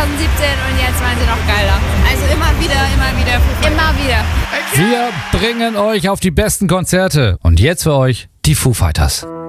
2017 und jetzt waren sie noch geiler. Also immer wieder. Immer wieder. Wir bringen euch auf die besten Konzerte. Und jetzt für euch die Foo Fighters.